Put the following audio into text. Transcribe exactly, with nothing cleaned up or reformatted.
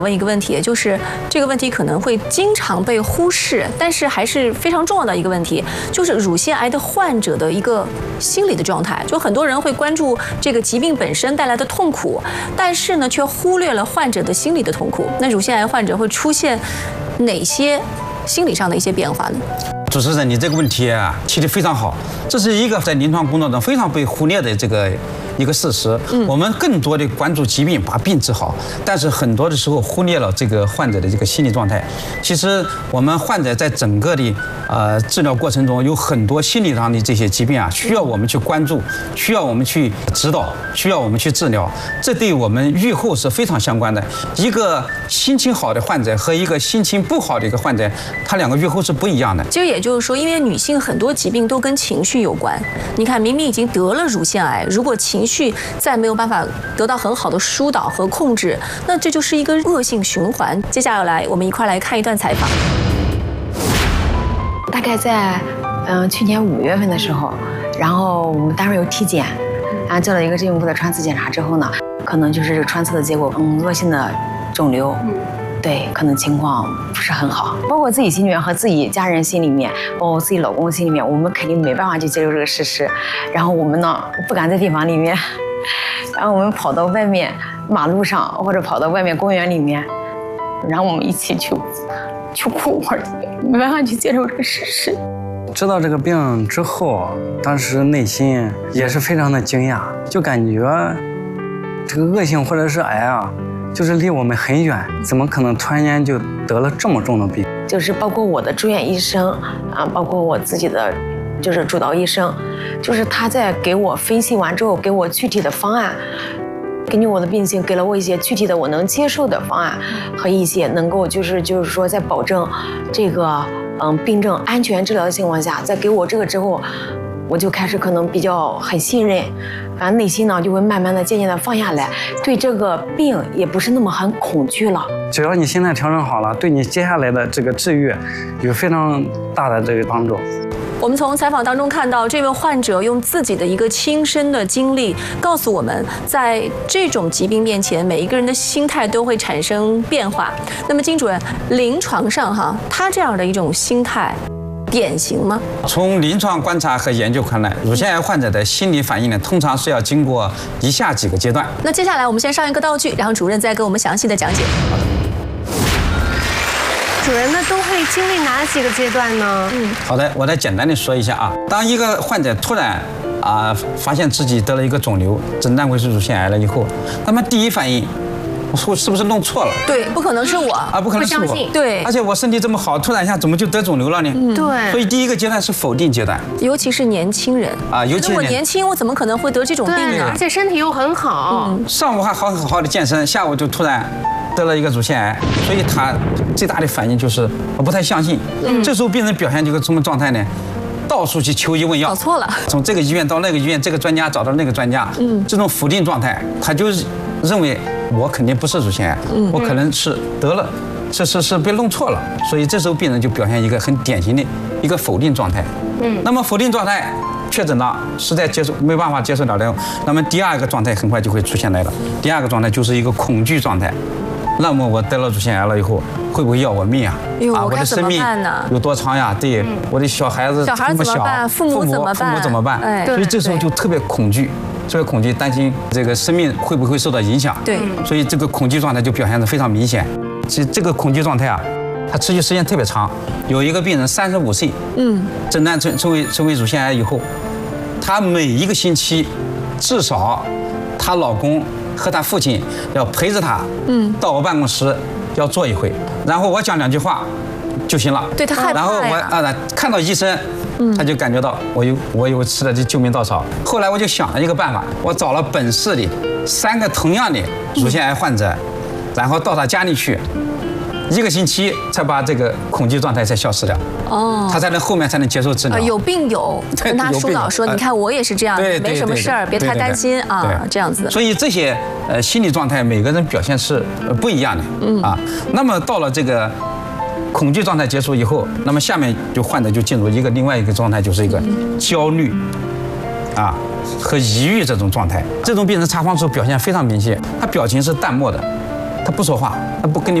问一个问题，就是这个问题可能会经常被忽视，但是还是非常重要的一个问题，就是乳腺癌的患者的一个心理的状态。就很多人会关注这个疾病本身带来的痛苦，但是呢，却忽略了患者的心理的痛苦。那乳腺癌患者会出现哪些心理上的一些变化呢？ 主持人，你这个问题啊提得非常好，这是一个在临床工作中非常被忽略的这个一个事实。嗯，我们更多的关注疾病，把病治好，但是很多的时候忽略了这个患者的这个心理状态。其实我们患者在整个的呃治疗过程中，有很多心理上的这些疾病啊，需要我们去关注，需要我们去指导，需要我们去治疗。这对我们预后是非常相关的。一个心情好的患者和一个心情不好的一个患者，他两个预后是不一样的。 其实也就是说，因为女性很多疾病都跟情绪有关。你看，明明已经得了乳腺癌，如果情绪再没有办法得到很好的疏导和控制，那这就是一个恶性循环。接下来，我们一块来看一段采访。 大概在嗯、呃、去年五月份的时候，然后我们单位有体检，然后做了一个进一步的穿刺检查之后呢，可能就是穿刺的结果，嗯，恶性的肿瘤。对，可能情况不是很好，包括自己心里面和自己家人心里面，包括自己老公心里面，我们肯定没办法去接受这个事实。然后我们呢，不敢在病房里面，然后我们跑到外面马路上，或者跑到外面公园里面，然后我们一起去去哭，或者没办法去接受这个事实。 知道这个病之后，当时内心也是非常的惊讶，就感觉这个恶性或者是癌啊。就是离我们很远，怎么可能突然间就得了这么重的病？ 就是包括我的住院医生啊，包括我自己的就是主刀医生，就是他在给我分析完之后，给我具体的方案，根据我的病情给了我一些具体的我能接受的方案和一些能够就是就是说在保证这个嗯病症安全治疗的情况下，在给我这个之后，我就开始可能比较很信任。反正内心呢就会慢慢的、渐渐的放下来，对这个病也不是那么很恐惧了。 只要你现在调整好了，对你接下来的这个治愈有非常大的这个帮助。 我们从采访当中看到，这位患者用自己的一个亲身的经历告诉我们，在这种疾病面前，每一个人的心态都会产生变化。那么金主任，临床上哈，他这样的一种心态典型吗？ 从临床观察和研究看来，乳腺癌患者的心理反应呢，通常是要经过以下几个阶段。 那接下来我们先上一个道具，然后主任再给我们详细的讲解。 好的。 主任们都会经历哪几个阶段呢？ 嗯， 好的，我再简单的说一下啊。当一个患者突然啊发现自己得了一个肿瘤，诊断为是乳腺癌了以后，那么第一反应。我是不是弄错了？ 对，不可能是我啊，不可能是我。 对， 而且我身体这么好，突然一下怎么就得肿瘤了呢？ 嗯，对。 所以第一个阶段是否定阶段， 尤其是年轻人啊，尤其是我年轻，我怎么可能会得这种病呢？ 而且身体又很好， 嗯、 上午还好好好的健身，下午就突然得了一个乳腺癌，所以他最大的反应就是我不太相信。嗯，这时候病人表现这个什么状态呢？到处去求医问药， 搞错了。从这个医院到那个医院，这个专家找到那个专家，嗯，这种否定状态，他就是认为我肯定不是乳腺癌，嗯，我可能是得了，是是是被弄错了，所以这时候病人就表现一个很典型的一个否定状态，嗯，那么否定状态确诊了，实在接受没办法接受了的，那么第二个状态很快就会出现来了，第二个状态就是一个恐惧状态。那么我得了乳腺癌了以后，会不会要我命啊？ 啊，我的生命有多长呀？对，我的小孩子这么小， 父母怎么办？ 父母怎么办？哎，所以这时候就特别恐惧，特别恐惧，担心这个生命会不会受到影响？ 对， 所以这个恐惧状态就表现得非常明显。其实这个恐惧状态啊，它持续时间特别长。有一个病人三十五岁，嗯，诊断成成为成为乳腺癌以后，她每一个星期至少她老公和她父亲要陪着她，嗯，到我办公室要坐一回，然后我讲两句话就行了。 对，她害怕呀。 然后我啊看到医生，嗯，他就感觉到我有我有吃了这救命稻草。后来我就想了一个办法，我找了本市里三个同样的乳腺癌患者，然后到他家里去。一个星期才把这个恐惧状态才消失掉，哦，他才能后面才能接受治疗。 有病友跟他疏导说，你看我也是这样，没什么事儿，别太担心啊，这样子。 所以这些呃心理状态，每个人表现是不一样的，嗯啊。那么到了这个恐惧状态结束以后，那么下面就患者就进入一个另外一个状态，就是一个焦虑，啊和抑郁这种状态。这种病人查房时候表现非常明显，他表情是淡漠的。他他不说话，他不跟你。